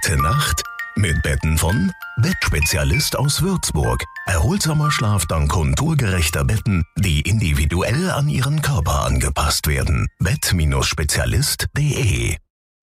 Gute Nacht mit Betten von Bettspezialist aus Würzburg. Erholsamer Schlaf dank konturgerechter Betten, die individuell an Ihren Körper angepasst werden. Bett-spezialist.de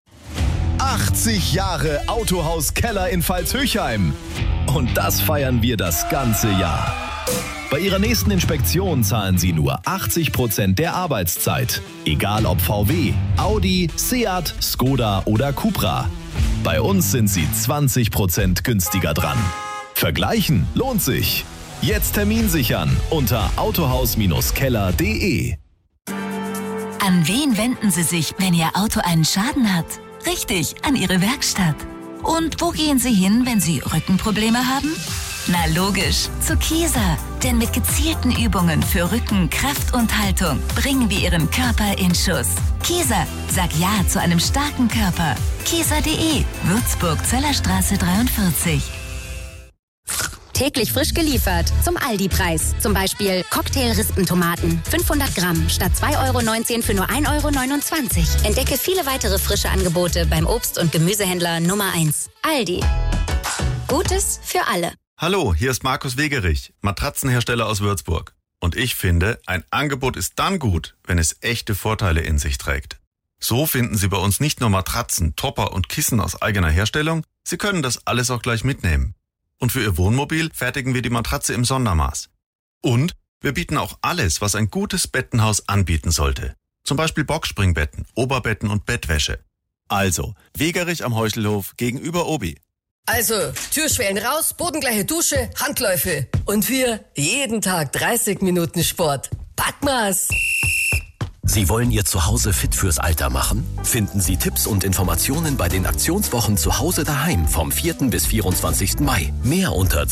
80 Jahre Autohaus Keller in Pfalz-Höchheim. Und das feiern wir das ganze Jahr. Bei Ihrer nächsten Inspektion zahlen Sie nur 80% der Arbeitszeit. Egal ob VW, Audi, Seat, Skoda oder Cupra. Bei uns sind Sie 20% günstiger dran. Vergleichen lohnt sich. Jetzt Termin sichern unter autohaus-keller.de. An wen wenden Sie sich, wenn Ihr Auto einen Schaden hat? Richtig, an Ihre Werkstatt. Und wo gehen Sie hin, wenn Sie Rückenprobleme haben? Na logisch, zu Kieser. Denn mit gezielten Übungen für Rücken, Kraft und Haltung bringen wir Ihren Körper in Schuss. Kieser, sag Ja zu einem starken Körper. Kieser.de, Würzburg, Zöllerstraße 43. Täglich frisch geliefert zum Aldi-Preis. Zum Beispiel Cocktailrispentomaten, 500 Gramm statt 2,19 € für nur 1,29 €. Entdecke viele weitere frische Angebote beim Obst- und Gemüsehändler Nummer 1. Aldi. Gutes für alle. Hallo, hier ist Markus Wegerich, Matratzenhersteller aus Würzburg. Und ich finde, ein Angebot ist dann gut, wenn es echte Vorteile in sich trägt. So finden Sie bei uns nicht nur Matratzen, Topper und Kissen aus eigener Herstellung, Sie können das alles auch gleich mitnehmen. Und für Ihr Wohnmobil fertigen wir die Matratze im Sondermaß. Und wir bieten auch alles, was ein gutes Bettenhaus anbieten sollte. Zum Beispiel Boxspringbetten, Oberbetten und Bettwäsche. Also, Wegerich am Heuchelhof gegenüber Obi. Also, Türschwellen raus, bodengleiche Dusche, Handläufe. Und wir jeden Tag 30 Minuten Sport. Packmas! Sie wollen Ihr Zuhause fit fürs Alter machen? Finden Sie Tipps und Informationen bei den Aktionswochen Zuhause daheim vom 4. bis 24. Mai. Mehr unter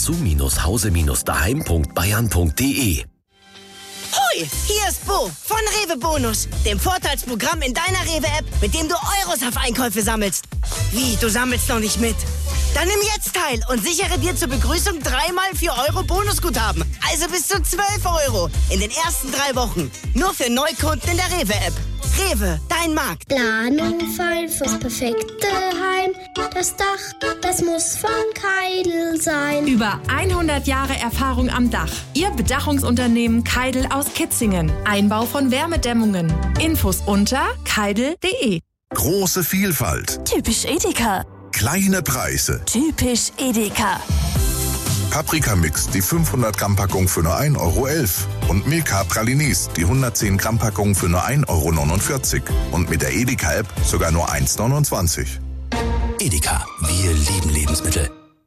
zu-hause-daheim.bayern.de. Hoi, hier ist Bo von Rewe Bonus, dem Vorteilsprogramm in deiner Rewe-App, mit dem du Euros auf Einkäufe sammelst. Wie, du sammelst noch nicht mit? Dann nimm jetzt teil und sichere dir zur Begrüßung 3x 4 € Bonusguthaben. Also bis zu 12 € in den ersten 3 Wochen. Nur für Neukunden in der Rewe-App. Rewe, dein Markt. Planung fein fürs perfekte Heim. Das Dach, das muss von Keidel sein. Über 100 Jahre Erfahrung am Dach. Ihr Bedachungsunternehmen Keidel aus Kitzingen. Einbau von Wärmedämmungen. Infos unter keidel.de. Große Vielfalt. Typisch Edeka. Kleine Preise. Typisch Edeka. Paprika-Mix, die 500 Gramm Packung für nur 1,11 € und Milka Pralinis, die 110 Gramm Packung für nur 1,49 € und mit der Edeka-App sogar nur 1,29 €. Edeka, wir lieben Lebensmittel.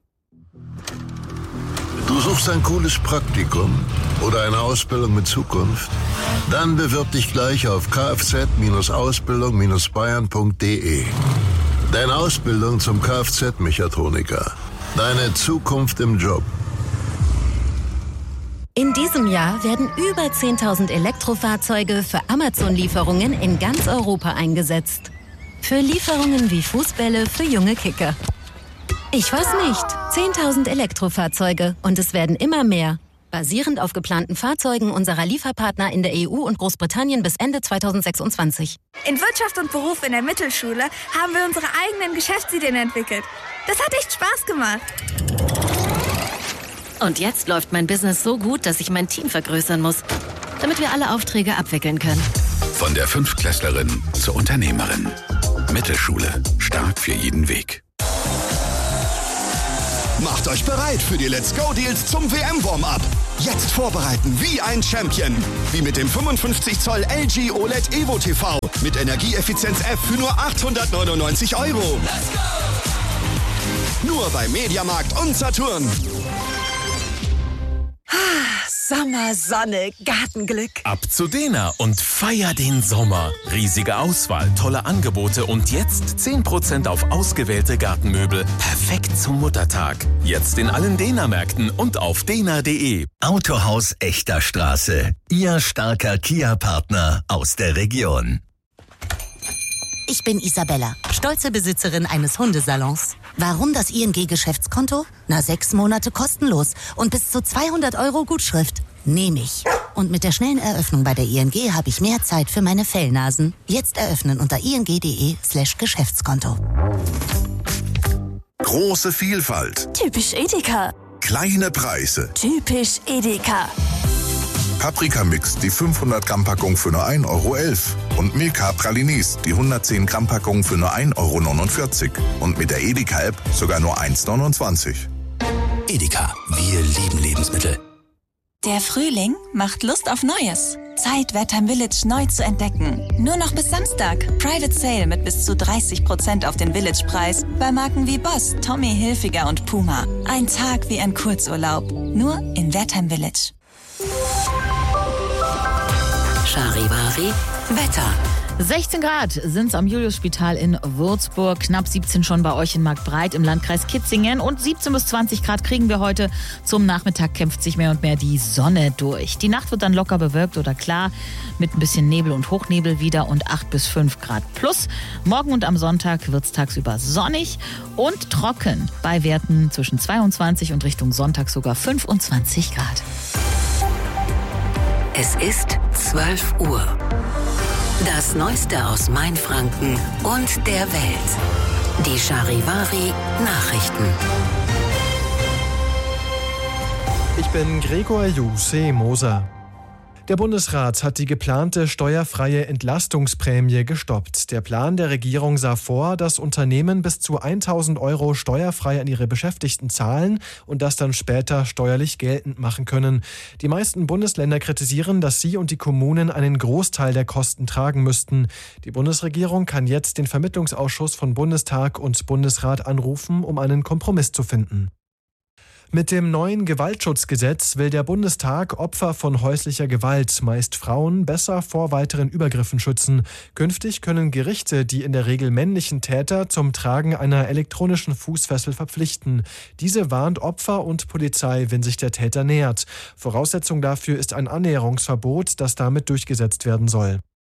Du suchst ein cooles Praktikum oder eine Ausbildung mit Zukunft? Dann bewirb dich gleich auf kfz-ausbildung-bayern.de. Deine Ausbildung zum Kfz-Mechatroniker. Deine Zukunft im Job. In diesem Jahr werden über 10.000 Elektrofahrzeuge für Amazon-Lieferungen in ganz Europa eingesetzt. Für Lieferungen wie Fußbälle für junge Kicker. Ich weiß nicht. 10.000 Elektrofahrzeuge und es werden immer mehr. Basierend auf geplanten Fahrzeugen unserer Lieferpartner in der EU und Großbritannien bis Ende 2026. In Wirtschaft und Beruf in der Mittelschule haben wir unsere eigenen Geschäftsideen entwickelt. Das hat echt Spaß gemacht. Und jetzt läuft mein Business so gut, dass ich mein Team vergrößern muss, damit wir alle Aufträge abwickeln können. Von der Fünftklässlerin zur Unternehmerin. Mittelschule. Stark für jeden Weg. Macht euch bereit für die Let's Go Deals zum WM-Warm-Up. Jetzt vorbereiten wie ein Champion. Wie mit dem 55 Zoll LG OLED Evo TV. Mit Energieeffizienz F für nur 899 €. Nur bei Mediamarkt und Saturn. Sommer, Sonne, Gartenglück. Ab zu Dena und feier den Sommer. Riesige Auswahl, tolle Angebote und jetzt 10% auf ausgewählte Gartenmöbel. Perfekt zum Muttertag. Jetzt in allen Dena-Märkten und auf dena.de. Autohaus Echter Straße. Ihr starker Kia-Partner aus der Region. Ich bin Isabella, stolze Besitzerin eines Hundesalons. Warum das ING-Geschäftskonto? 6 Monate kostenlos und bis zu 200 € Gutschrift. Nehme ich. Und mit der schnellen Eröffnung bei der ING habe ich mehr Zeit für meine Fellnasen. Jetzt eröffnen unter ing.de/Geschäftskonto. Große Vielfalt. Typisch Edeka. Kleine Preise. Typisch Edeka. Paprika-Mix, die 500 Gramm Packung für nur 1,11 € und Milka Pralines, die 110 Gramm Packung für nur 1,49 € und mit der Edeka-App sogar nur 1,29 €. Edeka, wir lieben Lebensmittel. Der Frühling macht Lust auf Neues. Zeit, Wertheim Village neu zu entdecken. Nur noch bis Samstag. Private Sale mit bis zu 30% auf den Village-Preis bei Marken wie Boss, Tommy Hilfiger und Puma. Ein Tag wie ein Kurzurlaub. Nur in Wertheim Village. Charivari Wetter. 16 Grad sind es am Juliusspital in Würzburg, knapp 17 schon bei euch in Marktbreit im Landkreis Kitzingen und 17 bis 20 Grad kriegen wir heute. Zum Nachmittag kämpft sich mehr und mehr die Sonne durch. Die Nacht wird dann locker bewölkt oder klar mit ein bisschen Nebel und Hochnebel wieder und 8 bis 5 Grad plus. Morgen und am Sonntag wird es tagsüber sonnig und trocken bei Werten zwischen 22 und Richtung Sonntag sogar 25 Grad. Es ist 12 Uhr. Das Neueste aus Mainfranken und der Welt. Die Charivari Nachrichten. Ich bin Gregor Juse-Moser. Der Bundesrat hat die geplante steuerfreie Entlastungsprämie gestoppt. Der Plan der Regierung sah vor, dass Unternehmen bis zu 1.000 € steuerfrei an ihre Beschäftigten zahlen und das dann später steuerlich geltend machen können. Die meisten Bundesländer kritisieren, dass sie und die Kommunen einen Großteil der Kosten tragen müssten. Die Bundesregierung kann jetzt den Vermittlungsausschuss von Bundestag und Bundesrat anrufen, um einen Kompromiss zu finden. Mit dem neuen Gewaltschutzgesetz will der Bundestag Opfer von häuslicher Gewalt, meist Frauen, besser vor weiteren Übergriffen schützen. Künftig können Gerichte die in der Regel männlichen Täter zum Tragen einer elektronischen Fußfessel verpflichten. Diese warnt Opfer und Polizei, wenn sich der Täter nähert. Voraussetzung dafür ist ein Annäherungsverbot, das damit durchgesetzt werden soll.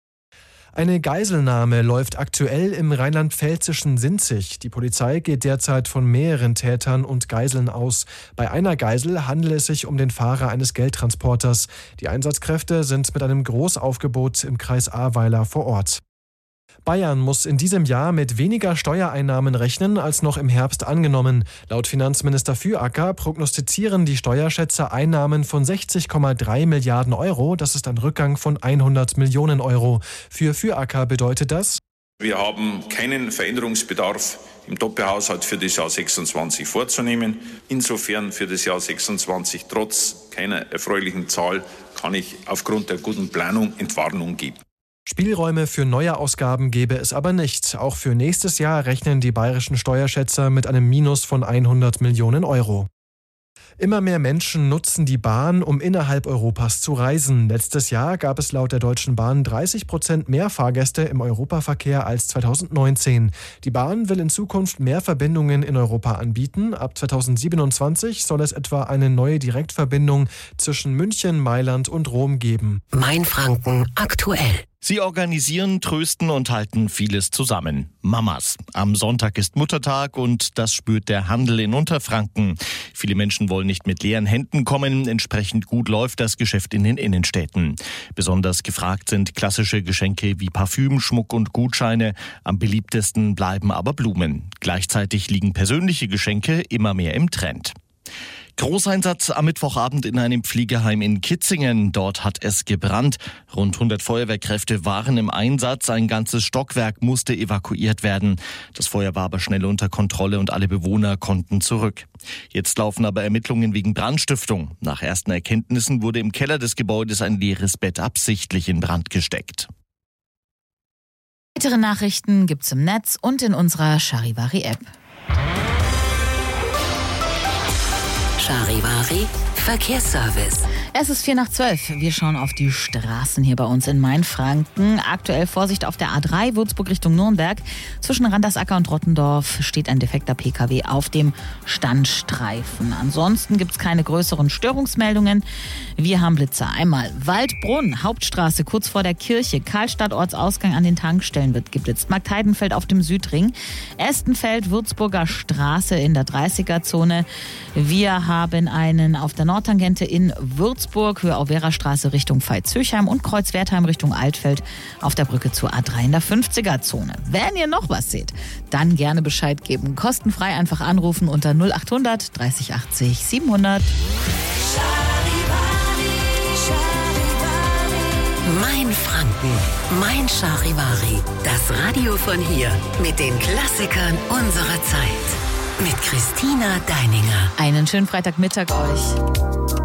Eine Geiselnahme läuft aktuell im rheinland-pfälzischen Sinzig. Die Polizei geht derzeit von mehreren Tätern und Geiseln aus. Bei einer Geisel handelt es sich um den Fahrer eines Geldtransporters. Die Einsatzkräfte sind mit einem Großaufgebot im Kreis Ahrweiler vor Ort. Bayern muss in diesem Jahr mit weniger Steuereinnahmen rechnen als noch im Herbst angenommen. Laut Finanzminister Füracker prognostizieren die Steuerschätzer Einnahmen von 60,3 Milliarden €. Das ist ein Rückgang von 100 Millionen €. Für Füracker bedeutet das: Wir haben keinen Veränderungsbedarf im Doppelhaushalt für das Jahr 26 vorzunehmen. Insofern für das Jahr 26 trotz keiner erfreulichen Zahl kann ich aufgrund der guten Planung Entwarnung geben. Spielräume für neue Ausgaben gäbe es aber nicht. Auch für nächstes Jahr rechnen die bayerischen Steuerschätzer mit einem Minus von 100 Millionen €. Immer mehr Menschen nutzen die Bahn, um innerhalb Europas zu reisen. Letztes Jahr gab es laut der Deutschen Bahn 30% mehr Fahrgäste im Europaverkehr als 2019. Die Bahn will in Zukunft mehr Verbindungen in Europa anbieten. Ab 2027 soll es etwa eine neue Direktverbindung zwischen München, Mailand und Rom geben. Mainfranken aktuell. Sie organisieren, trösten und halten vieles zusammen. Mamas. Am Sonntag ist Muttertag und das spürt der Handel in Unterfranken. Viele Menschen wollen nicht mit leeren Händen kommen. Entsprechend gut läuft das Geschäft in den Innenstädten. Besonders gefragt sind klassische Geschenke wie Parfüm, Schmuck und Gutscheine. Am beliebtesten bleiben aber Blumen. Gleichzeitig liegen persönliche Geschenke immer mehr im Trend. Großeinsatz am Mittwochabend in einem Pflegeheim in Kitzingen. Dort hat es gebrannt. Rund 100 Feuerwehrkräfte waren im Einsatz. Ein ganzes Stockwerk musste evakuiert werden. Das Feuer war aber schnell unter Kontrolle und alle Bewohner konnten zurück. Jetzt laufen aber Ermittlungen wegen Brandstiftung. Nach ersten Erkenntnissen wurde im Keller des Gebäudes ein leeres Bett absichtlich in Brand gesteckt. Weitere Nachrichten gibt's im Netz und in unserer Charivari-App. Charivari Verkehrsservice. Es ist 11:04. Wir schauen auf die Straßen hier bei uns in Mainfranken. Aktuell Vorsicht auf der A3 Würzburg Richtung Nürnberg. Zwischen Randersacker und Rottendorf steht ein defekter PKW auf dem Standstreifen. Ansonsten gibt es keine größeren Störungsmeldungen. Wir haben Blitzer. Einmal Waldbrunn, Hauptstraße kurz vor der Kirche. Karlstadt Ortsausgang an den Tankstellen wird geblitzt. Marktheidenfeld auf dem Südring. Estenfeld, Würzburger Straße in der 30er-Zone. Wir haben einen auf der Nordtangente in Würzburg, Höhe Auwera Straße Richtung Veitshöchheim und Kreuz-Wertheim Richtung Altfeld auf der Brücke zur A3 in der 50er-Zone. Wenn ihr noch was seht, dann gerne Bescheid geben. Kostenfrei einfach anrufen unter 0800 30 80 700. Mein Franken, mein Charivari. Das Radio von hier mit den Klassikern unserer Zeit. Mit Christina Deininger. Einen schönen Freitagmittag euch.